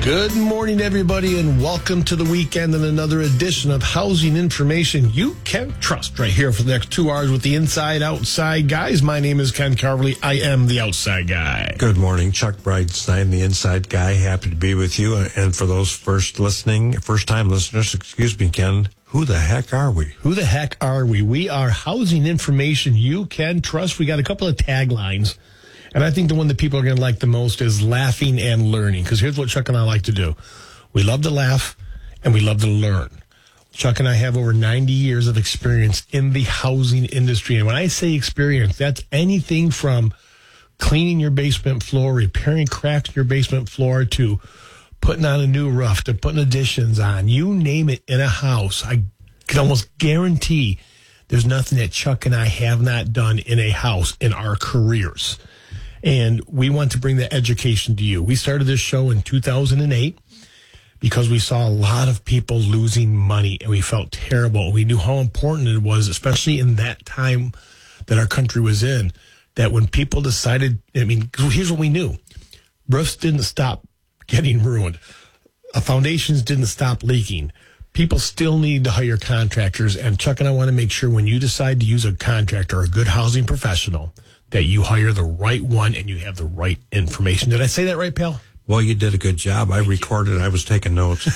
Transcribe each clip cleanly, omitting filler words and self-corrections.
Good morning, everybody, and welcome to the weekend and another edition of Housing Information You Can Trust right here for the next 2 hours with the Inside Outside Guys. My name is Ken Carverly. I am the Outside Guy. Good morning. Chuck Bridenstine, the Inside Guy. Happy to be with you. And for those first-time listeners, excuse me, Ken, who the heck are we? Who the heck are we? We are Housing Information You Can Trust. We got a couple of taglines. And I think the one that people are going to like the most is laughing and learning. Because here's what Chuck and I like to do. We love to laugh and we love to learn. Chuck and I have over 90 years of experience in the housing industry. And when I say experience, that's anything from cleaning your basement floor, repairing cracks in your basement floor, to putting on a new roof, to putting additions on. You name it in a house. I can almost guarantee there's nothing that Chuck and I have not done in a house in our careers. And we want to bring that education to you. We started this show in 2008 because we saw a lot of people losing money and we felt terrible. We knew how important it was, especially in that time that our country was in, that when people decided, here's what we knew. Roofs didn't stop getting ruined. Foundations didn't stop leaking. People still need to hire contractors. And Chuck and I want to make sure when you decide to use a contractor, a good housing professional, that you hire the right one and you have the right information. Did I say that right, pal? Well, you did a good job. I recorded. I was taking notes.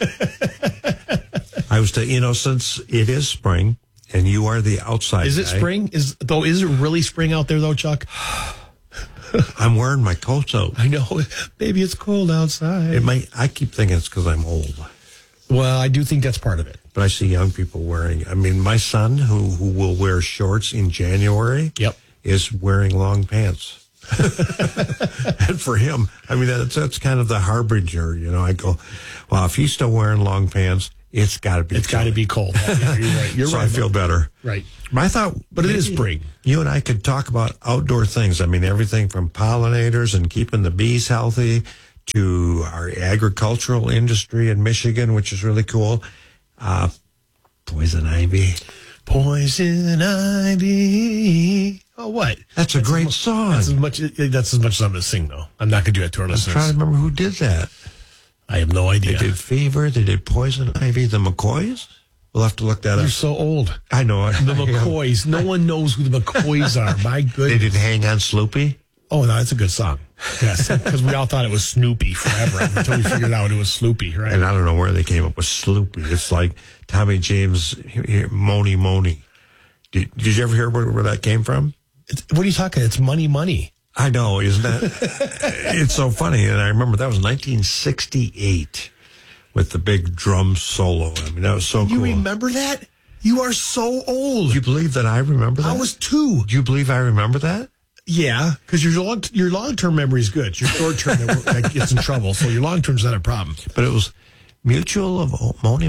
Since it is spring and you are the outside Is it guy, spring? Is it really spring out there, though, Chuck? I'm wearing my coat out. I know. Maybe it's cold outside. I keep thinking it's because I'm old. Well, I do think that's part of it. But I see young people wearing, my son, who will wear shorts in January. Yep. Is wearing long pants. And for him, that's kind of the harbinger, I go, well, if he's still wearing long pants, it's got to be It's got to be cold. Yeah, you're right. You're so right. I feel better. Right. I thought, but it is spring. You and I could talk about outdoor things. Everything from pollinators and keeping the bees healthy to our agricultural industry in Michigan, which is really cool. Poison ivy. Poison ivy. Oh, what? That's a great song. That's as much as I'm going to sing, though. I'm not going to do it to our listeners. I'm trying to remember who did that. I have no idea. They did Fever. They did Poison Ivy. The McCoys? We'll have to look that up. You're so old. I know. The McCoys. No one knows who the McCoys are. My goodness. They did Hang On Sloopy? Oh, no, that's a good song. Yes, because we all thought it was Snoopy forever until we figured out it was Sloopy, right? And I don't know where they came up with Sloopy. It's like Tommy James, Moni. Did you ever hear where that came from? What are you talking? It's money. I know, isn't that? It's so funny. And I remember that was 1968 with the big drum solo. That was so cool. You remember that? You are so old. Do you believe that I remember that? I was 2. Do you believe I remember that? Yeah, because your long-term memory is good. Your short-term that gets in trouble. So your long-term's not a problem. But it was Mutual of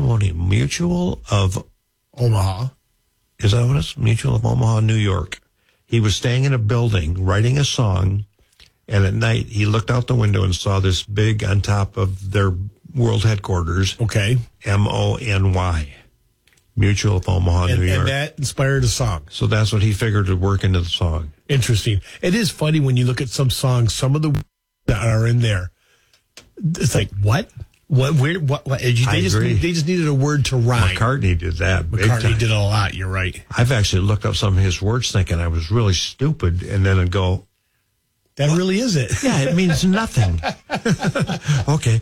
Omaha. Is that what it's? Mutual of Omaha, New York. He was staying in a building, writing a song, and at night he looked out the window and saw this big on top of their world headquarters. Okay. MONY. Mutual of Omaha, New York. And that inspired a song. So that's what he figured would work into the song. Interesting. It is funny when you look at some songs, some of the that are in there. It's like, what? What? Where? What? They just needed a word to rhyme. McCartney did that. McCartney did a lot. You're right. I've actually looked up some of his words thinking I was really stupid, and then I'd go, that really is it. Yeah, it means nothing. Okay.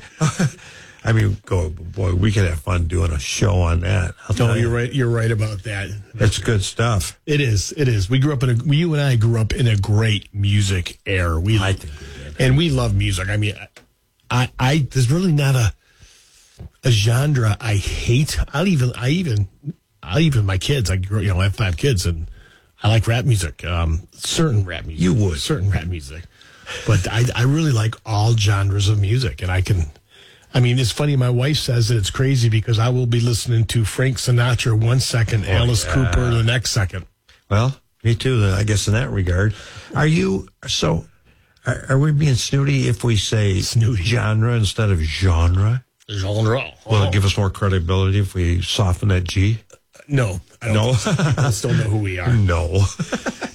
Boy, we could have fun doing a show on that. You're right. You're right about that. That's good stuff. It is. You and I grew up in a great music era. I think we did. And we love music. There's really not a genre I hate. I'll even my kids. I have 5 kids and I like rap music. Certain rap music. You would. Certain rap music. But I really like all genres of music and it's funny. My wife says that it's crazy because I will be listening to Frank Sinatra one second, Alice Cooper the next second. Well, me too, I guess, in that regard. Are we being snooty if we say genre instead of genre? Genre. Will it give us more credibility if we soften that G? No. I don't. I still know who we are. No.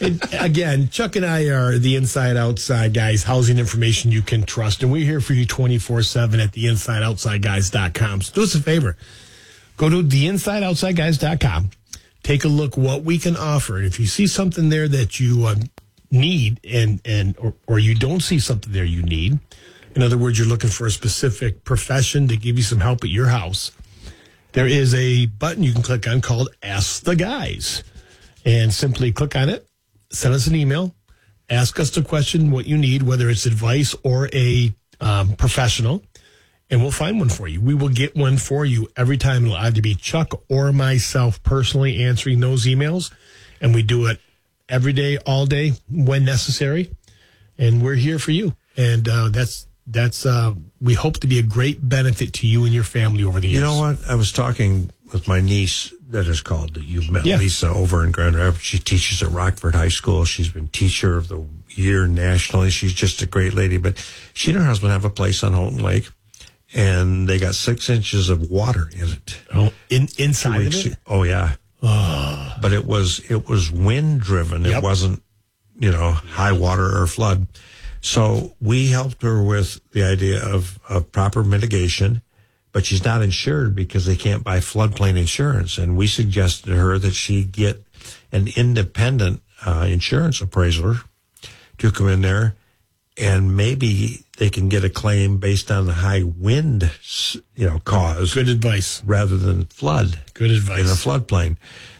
And again, Chuck and I are the inside outside guys, housing information you can trust. And we're here for you 24/7 at theinsideoutsideguys.com. So do us a favor. Go to theinsideoutsideguys.com. Take a look what we can offer. And if you see something there that you need or you don't see something there you need, in other words, you're looking for a specific profession to give you some help at your house, there is a button you can click on called Ask the Guys. And simply click on it, send us an email, ask us the question, what you need, whether it's advice or a professional, and we'll find one for you. We will get one for you every time. It'll either be Chuck or myself personally answering those emails, and we do it every day, all day, when necessary, and we're here for you. And that's we hope to be a great benefit to you and your family over the years. You know what? I was talking with my niece that is called, that you've met, Lisa, over in Grand Rapids. She teaches at Rockford High School. She's been Teacher of the Year nationally. She's just a great lady. But she and her husband have a place on Houghton Lake, and they got 6 inches of water in it. Oh, inside of it? Oh, yeah. Oh. But it was wind driven. Yep. It wasn't, high water or flood. So we helped her with the idea of proper mitigation, but she's not insured because they can't buy floodplain insurance. And we suggested to her that she get an independent insurance appraiser to come in there, and maybe they can get a claim based on the high wind, cause. Good advice. Rather than flood. Good advice. In a floodplain.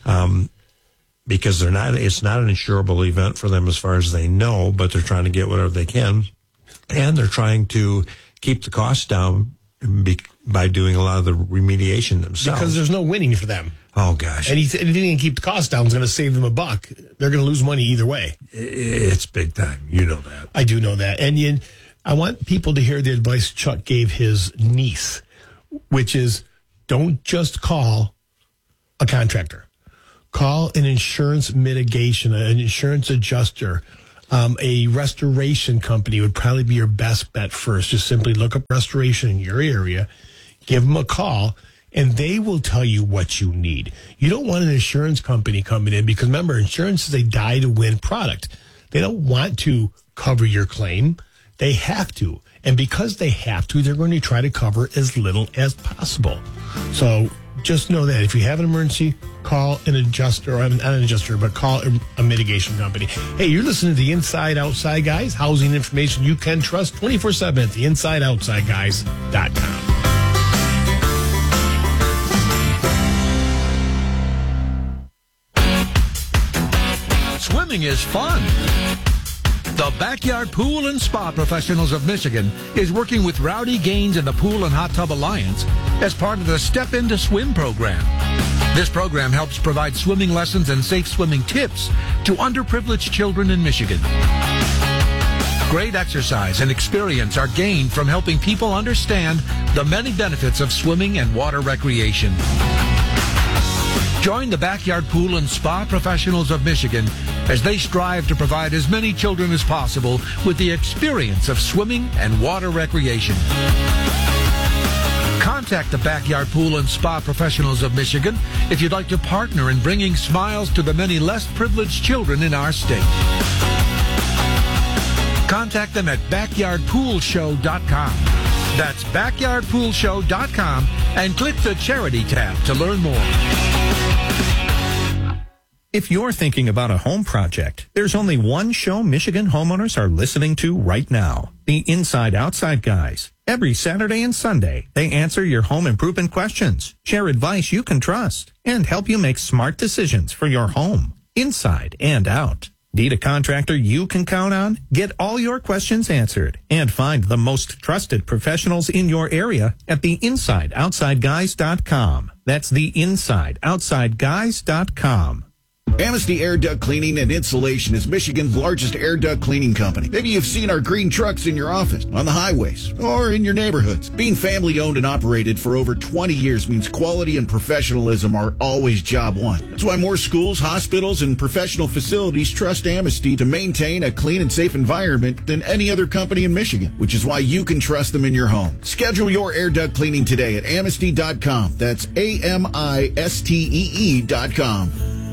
Because it's not an insurable event for them as far as they know, but they're trying to get whatever they can. And they're trying to keep the costs down by doing a lot of the remediation themselves. Because there's no winning for them. Oh, gosh. Anything to keep the cost down is going to save them $1. They're going to lose money either way. It's big time. You know that. I do know that. And I want people to hear the advice Chuck gave his niece, which is don't just call a contractor. Call an insurance mitigation, an insurance adjuster. A restoration company would probably be your best bet first. Just simply look up restoration in your area, give them a call, and they will tell you what you need. You don't want an insurance company coming in because, remember, insurance is a die-to-win product. They don't want to cover your claim. They have to. And because they have to, they're going to try to cover as little as possible. So just know that if you have an emergency, call an adjuster, or not an adjuster, but call a mitigation company. Hey, you're listening to the Inside Outside Guys, housing information you can trust 24/7 at theinsideoutsideguys.com. Swimming is fun. The Backyard Pool and Spa Professionals of Michigan is working with Rowdy Gaines and the Pool and Hot Tub Alliance as part of the Step Into Swim program. This program helps provide swimming lessons and safe swimming tips to underprivileged children in Michigan. Great exercise and experience are gained from helping people understand the many benefits of swimming and water recreation. Join the Backyard Pool and Spa Professionals of Michigan as they strive to provide as many children as possible with the experience of swimming and water recreation. Contact the Backyard Pool and Spa Professionals of Michigan if you'd like to partner in bringing smiles to the many less privileged children in our state. Contact them at backyardpoolshow.com. That's backyardpoolshow.com and click the Charity tab to learn more. If you're thinking about a home project, there's only one show Michigan homeowners are listening to right now, the Inside Outside Guys. Every Saturday and Sunday, they answer your home improvement questions, share advice you can trust, and help you make smart decisions for your home, inside and out. Need a contractor you can count on? Get all your questions answered and find the most trusted professionals in your area at theinsideoutsideguys.com. That's theinsideoutsideguys.com. Amnesty Air Duct Cleaning and Insulation is Michigan's largest air duct cleaning company. Maybe you've seen our green trucks in your office, on the highways, or in your neighborhoods. Being family owned and operated for over 20 years means quality and professionalism are always job one. That's why more schools, hospitals, and professional facilities trust Amnesty to maintain a clean and safe environment than any other company in Michigan, which is why you can trust them in your home. Schedule your air duct cleaning today at amnesty.com. That's AMISTEE.com.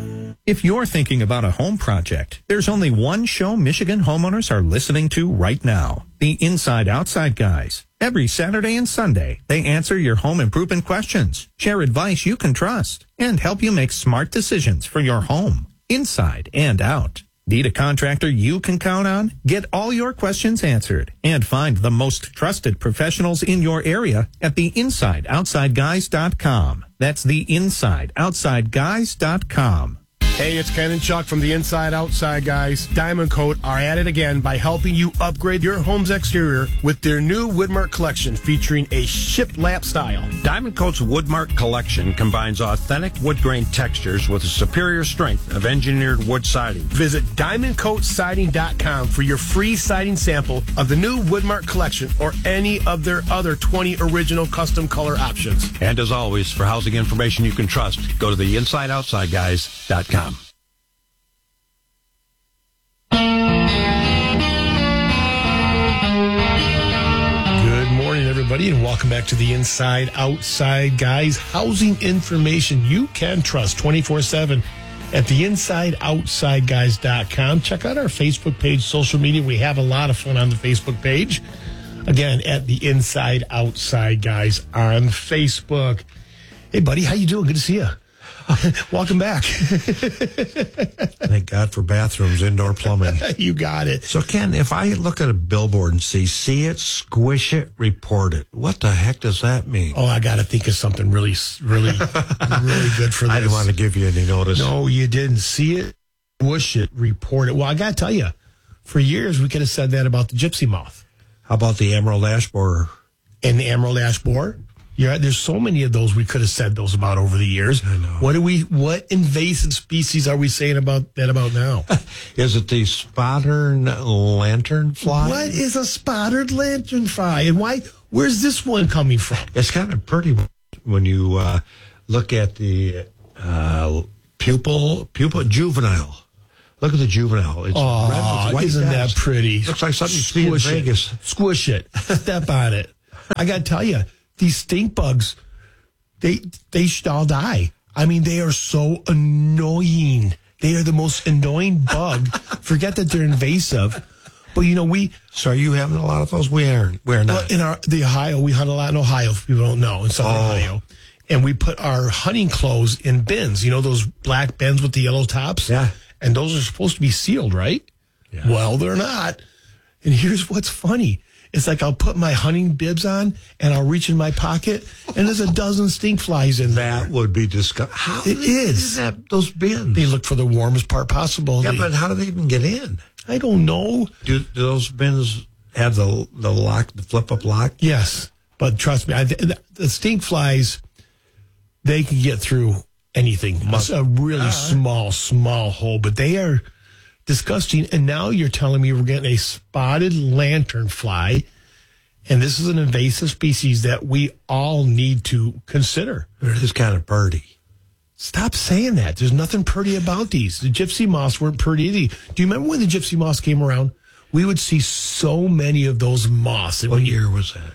If you're thinking about a home project, there's only one show Michigan homeowners are listening to right now. The Inside Outside Guys. Every Saturday and Sunday, they answer your home improvement questions, share advice you can trust, and help you make smart decisions for your home, inside and out. Need a contractor you can count on? Get all your questions answered and find the most trusted professionals in your area at theinsideoutsideguys.com. That's theinsideoutsideguys.com. Hey, it's Ken and Chuck from the Inside Outside Guys. Diamond Coat are at it again by helping you upgrade your home's exterior with their new Woodmark collection featuring a shiplap style. Diamond Coat's Woodmark collection combines authentic wood grain textures with a superior strength of engineered wood siding. Visit DiamondCoatSiding.com for your free siding sample of the new Woodmark collection or any of their other 20 original custom color options. And as always, for housing information you can trust, go to theinsideoutsideguys.com. Good morning, everybody, and welcome back to the Inside Outside Guys. Housing information you can trust 24/7 at theinsideoutsideguys.com. Check out our Facebook page, social media. We have a lot of fun on the Facebook page. Again, at the Inside Outside Guys on Facebook. Hey, buddy, how you doing? Good to see you. Welcome back. Thank God for bathrooms, indoor plumbing. You got it. So, Ken, if I look at a billboard and see it, squish it, report it, what the heck does that mean? Oh, I got to think of something really good for this. I didn't want to give you any notice. No, you didn't see it, squish it, report it. Well, I got to tell you, for years we could have said that about the gypsy moth. How about the emerald ash borer? And the emerald ash borer? Yeah, there's so many of those we could have said those about over the years. I know. What invasive species are we saying about now? Is it the spotted lanternfly? What is a spotted lanternfly, and why? Where's this one coming from? It's kind of pretty when you look at the pupil juvenile. Look at the juvenile. It's red with white isn't dots. that pretty? Looks like something you see in Vegas. Squish it. Step on it. I got to tell you, these stink bugs, they should all die. I mean, they are so annoying. They are the most annoying bug. Forget that they're invasive. But, So are you having a lot of those? We're not. Well, in the Ohio, we hunt a lot in Ohio, if people don't know, in southern Ohio. And we put our hunting clothes in bins. You know those black bins with the yellow tops? Yeah. And those are supposed to be sealed, right? Yeah. Well, they're not. And here's what's funny. It's like I'll put my hunting bibs on and I'll reach in my pocket and there's a dozen stink flies in there. That would be disgusting. How It is. that those bins? They look for the warmest part possible. Yeah, but how do they even get in? I don't know. Do those bins have the lock, the flip-up lock? Yes. But trust me, the stink flies, they can get through anything. It's a really small hole, but they are disgusting. And now you're telling me we're getting a spotted lanternfly, and this is an invasive species that we all need to consider. But it is kind of pretty. Stop saying that. There's nothing pretty about these. The gypsy moths weren't pretty either. Do you remember when the gypsy moths came around? We would see so many of those moths. And What year was that?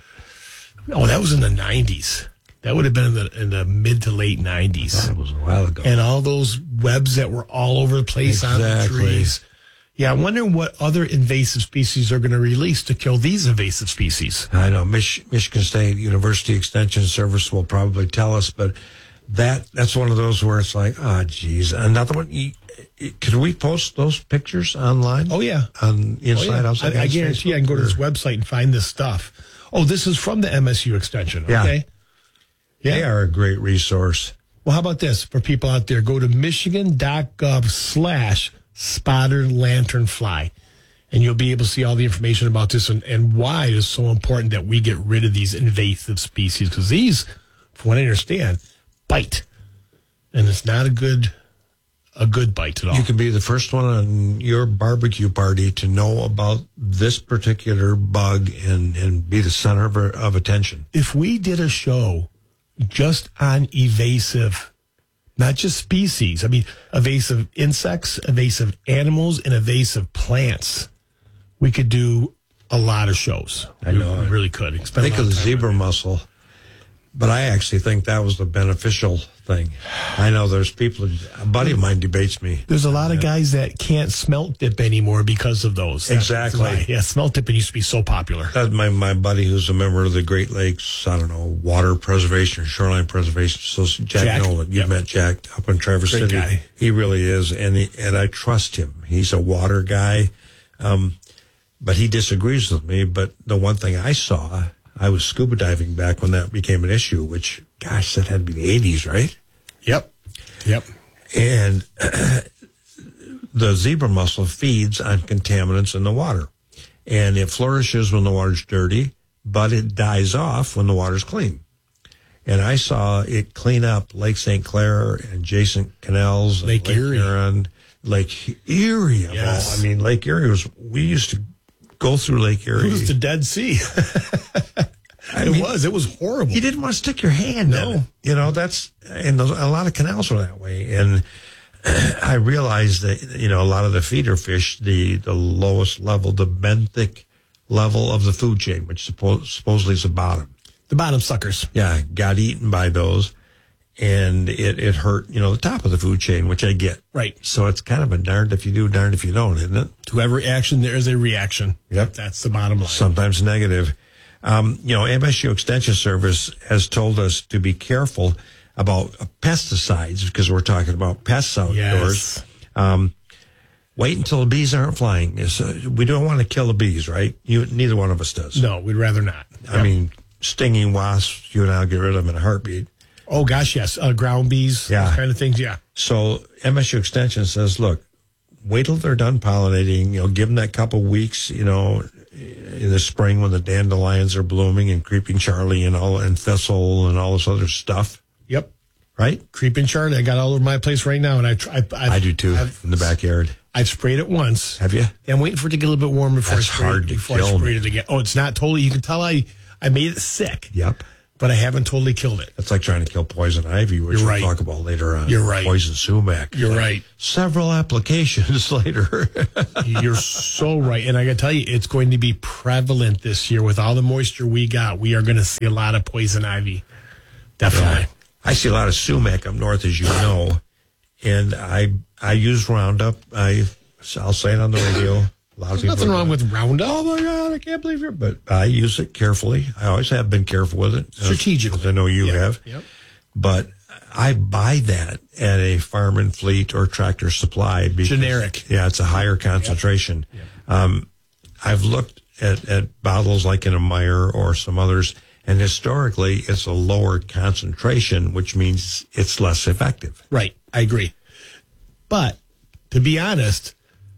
Oh, that was in the 90s. That would have been in the mid to late 90s. That was a while ago. And all those webs that were all over the place on the trees. Yeah, I wonder what other invasive species are going to release to kill these invasive species. I know Michigan State University Extension Service will probably tell us, but that's one of those where it's like, geez. Another one. Can we post those pictures online? Oh, yeah. On Inside Outside. I guarantee you I can go to this website and find this stuff. Oh, this is from the MSU Extension. Okay. Yeah. They are a great resource. Well, how about this for people out there? Go to michigan.gov/spotted lanternfly, and you'll be able to see all the information about this and why it is so important that we get rid of these invasive species, because these, from what I understand, bite, and it's not a good bite at all. You can be the first one on your barbecue party to know about this particular bug and be the center of attention. If we did a show just on evasive, not just species, I mean, evasive insects, evasive animals, and evasive plants, we could do a lot of shows. I know. We really could. Think of the zebra mussel. But I actually think that was the beneficial thing. I know there's people, a buddy of mine debates me. There's a lot of guys that can't smelt dip anymore because of those. Exactly. That's why. Yeah, smelt dipping used to be so popular. That's my buddy who's a member of the Great Lakes, I don't know, water preservation or shoreline preservation. So Jack Nolan, you met Jack up in Traverse Great City. guy. He really is, and I trust him. He's a water guy, but he disagrees with me. But the one thing I saw, I was scuba diving back when that became an issue, which, gosh, that had to be the 80s, right? Yep. And the zebra mussel feeds on contaminants in the water. And it flourishes when the water's dirty, but it dies off when the water's clean. And I saw it clean up Lake St. Clair and adjacent canals. Lake Erie. Huron, Lake Erie. Yes. I mean, Lake Erie we used to go through Lake Erie. It was the Dead Sea. It was horrible. You didn't want to stick your hand in it. You know, and a lot of canals were that way. And I realized that, you know, a lot of the feeder fish, the lowest level, the benthic level of the food chain, which supposedly is the bottom. The bottom suckers. Yeah, got eaten by those. And it hurt, you know, the top of the food chain, which I get. Right. So it's kind of a darned if you do, darned if you don't, isn't it? To every action, there is a reaction. Yep. That's the bottom line. Sometimes negative. You know, MSU Extension Service has told us to be careful about pesticides because we're talking about pests outdoors. Yes. Wait until the bees aren't flying. We don't want to kill the bees, right? Neither one of us does. No, we'd rather not. I mean, stinging wasps, you and I'll get rid of them in a heartbeat. Oh, gosh, yes. Ground bees, Yeah. those kind of things, yeah. So MSU Extension says, look, wait till they're done pollinating. You know, give them that couple weeks, you know, in the spring when the dandelions are blooming and Creeping Charlie and thistle and all this other stuff. Yep. Right? Creeping Charlie, I got all over my place right now, and I do too, in the backyard. I've sprayed it once. Have you? I'm waiting for it to get a little bit warmer before That's hard to before kill I sprayed it again. Oh, it's not totally. You can tell I made it sick. Yep. But I haven't totally killed it. It's like trying to kill poison ivy, which You're we'll right. talk about later on. You're right. Poison sumac. You're right. Several applications later. You're so right. And I got to tell you, it's going to be prevalent this year with all the moisture we got. We are going to see a lot of poison ivy. Definitely. Yeah. I see a lot of sumac up north, as you know, and I use Roundup. I'll say it on the radio. A lot of There's nothing people wrong with Roundup. Oh my God, I can't believe it. But I use it carefully. I always have been careful with it. Strategically. I know you have. Yep. But I buy that at a Farm and Fleet or Tractor Supply. Because, Generic. Yeah, it's a higher concentration. Yep. I've looked at bottles like in a Meyer or some others, and historically it's a lower concentration, which means it's less effective. Right. I agree. But to be honest,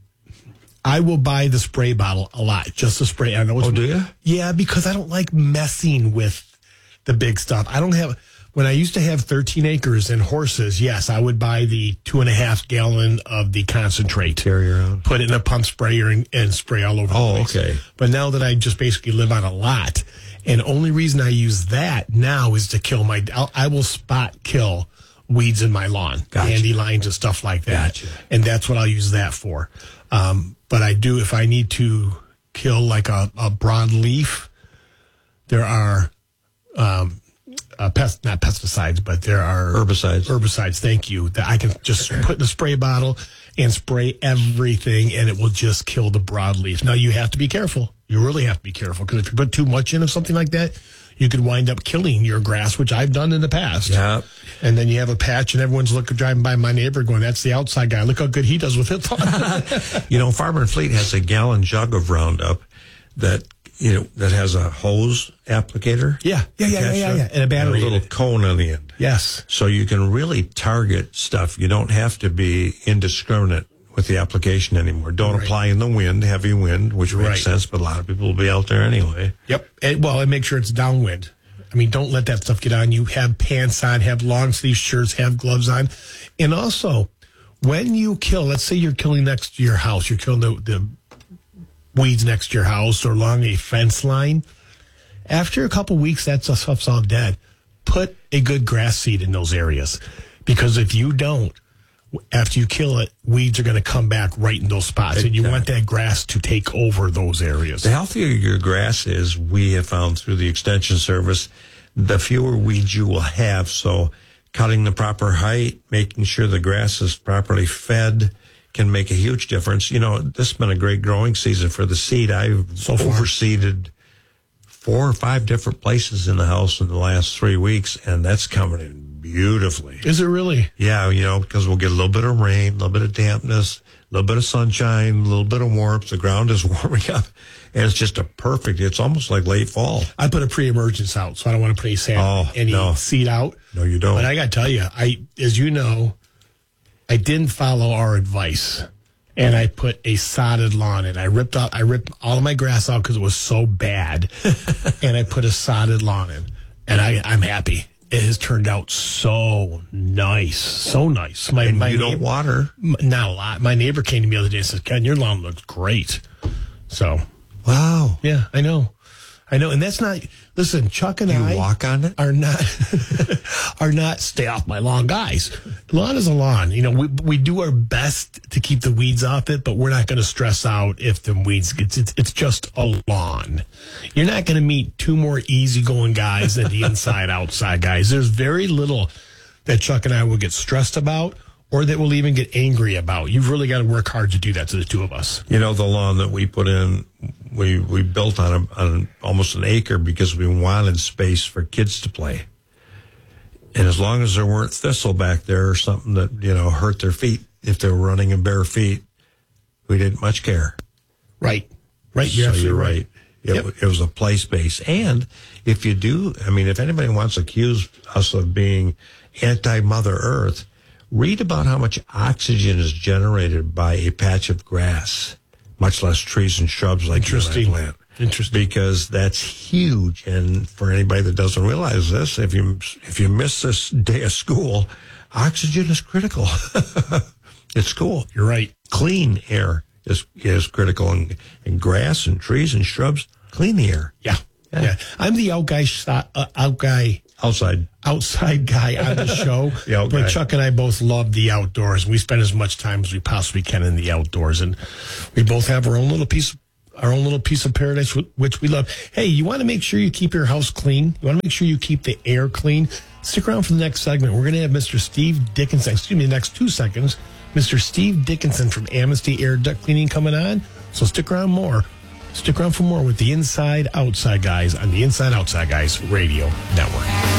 I will buy the spray bottle a lot, just the spray. I know it's, Oh, do you? Yeah, because I don't like messing with the big stuff. I don't have, when I used to have 13 acres and horses, yes, I would buy the 2.5 gallon of the concentrate. Carry around. Put it in a pump sprayer and spray all over the place. Okay. But now that I just basically live on a lot, and only reason I use that now is to kill I will spot kill weeds in my lawn, Gotcha. dandelions and stuff like that. Gotcha. And that's what I'll use that for. But I do, if I need to kill like a broadleaf, there are, not pesticides, but there are herbicides. Thank you. That I can just put in a spray bottle and spray everything, and it will just kill the broadleaf. Now you have to be careful. You really have to be careful, because if you put too much in of something like that, you could wind up killing your grass, which I've done in the past. Yeah. And then you have a patch, and everyone's driving by my neighbor going, "That's the outside guy. Look how good he does with it." You know, Farmer and Fleet has a gallon jug of Roundup that has a hose applicator. Yeah. And a battery. And a little cone on the end. Yes. So you can really target stuff. You don't have to be indiscriminate with the application anymore. Don't apply in the wind, heavy wind, which makes sense, but a lot of people will be out there anyway. Yep. And make sure it's downwind. I mean, don't let that stuff get on you. Have pants on, have long sleeve shirts, have gloves on. And also, when you kill, let's say you're killing next to your house, you're killing the weeds next to your house or along a fence line. After a couple weeks, that stuff's all dead. Put a good grass seed in those areas, because if you don't, after you kill it, weeds are going to come back right in those spots, and you want that grass to take over those areas. The healthier your grass is, we have found through the Extension Service, the fewer weeds you will have. So cutting the proper height, making sure the grass is properly fed can make a huge difference. You know, this has been a great growing season for the seed. I've overseeded 4 or 5 different places in the house in the last 3 weeks, and that's coming in beautifully. Is it really? Yeah, you know, because we'll get a little bit of rain, a little bit of dampness, a little bit of sunshine, a little bit of warmth. The ground is warming up, and it's just it's almost like late fall. I put a pre-emergence out, so I don't want to put any seed out. No, you don't. But I got to tell you, as you know, I didn't follow our advice, and I put a sodded lawn in. I ripped all of my grass out because it was so bad, and I put a sodded lawn in, and I'm happy. It has turned out so nice, so nice. You don't water? Not a lot. My neighbor came to me the other day and said, "Ken, your lawn looks great." So, wow. Yeah, I know. And that's not, listen, Chuck and I walk on it? are not stay off my lawn guys. Lawn is a lawn. You know, we do our best to keep the weeds off it, but we're not going to stress out if the weeds, it's just a lawn. You're not going to meet 2 more easygoing guys than the inside outside guys. There's very little that Chuck and I will get stressed about or that we'll even get angry about. You've really got to work hard to do that to the 2 of us. You know, the lawn that we put in, we built on almost an acre because we wanted space for kids to play. And as long as there weren't thistle back there or something that, you know, hurt their feet, if they were running in bare feet, we didn't much care. Right. You're absolutely right. It was a play space. And if you do, I mean, if anybody wants to accuse us of being anti-Mother Earth, read about how much oxygen is generated by a patch of grass, much less trees and shrubs like you and I plant. Interesting. Because that's huge. And for anybody that doesn't realize this, if you miss this day of school, oxygen is critical. It's cool. You're right. Clean air is critical, and grass and trees and shrubs clean the air. Yeah. I'm the outside guy on the show. But Chuck and I both love the outdoors. We spend as much time as we possibly can in the outdoors, and we both have our own little piece of paradise, which we love. Hey, you want to make sure you keep your house clean? You want to make sure you keep the air clean? Stick around for the next segment. We're going to have Mr. Steve Dickinson, the next 2 seconds, Mr. Steve Dickinson from Amnesty Air Duct Cleaning coming on. So stick around for more with the Inside Outside Guys on the Inside Outside Guys Radio Network.